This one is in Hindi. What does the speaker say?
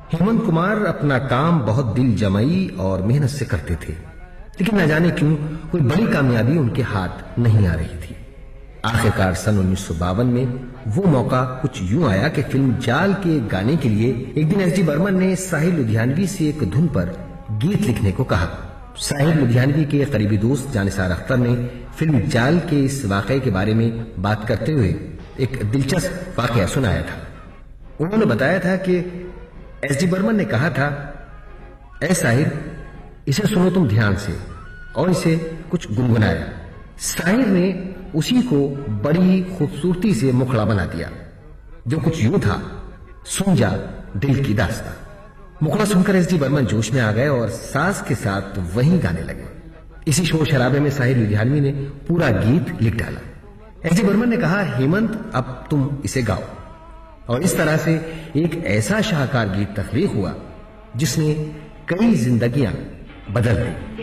हेमंत कुमार अपना काम बहुत दिल जमाई और मेहनत से करते थे, लेकिन न जाने क्यों कोई बड़ी कामयाबी उनके हाथ नहीं आ रही थी। आखिरकार सन 1952 में वो मौका कुछ यूं आया कि फिल्म जाल के गाने के लिए एक दिन एस डी बर्मन ने साहिर लुधियानवी से एक धुन पर गीत लिखने को कहा। साहिर लुधियानवी के करीबी दोस्त जानिसार अख्तर ने फिल्म जाल के इस वाकये के बारे में बात करते हुए एक दिलचस्प वाकया सुनाया था। उन्होंने बताया था कि एस डी बर्मन ने कहा था, ऐ साहिर, इसे सुनो तुम ध्यान से, और इसे कुछ गुनगुनाया। साहिर ने उसी को बड़ी खूबसूरती से मुखड़ा बना दिया, जो कुछ यूं था, सुन जा दिल की दास्तां। मुखड़ा सुनकर एस डी बर्मन जोश में आ गए और सास के साथ वहीं गाने लगे। इसी शोर शराबे में साहिर लुधियानवी ने पूरा गीत लिख डाला। एस डी बर्मन ने कहा, हेमंत, अब तुम इसे गाओ। और इस तरह से एक ऐसा शाहकार गीत तख्लीक हुआ जिसने कई जिंदगियां बदल दी।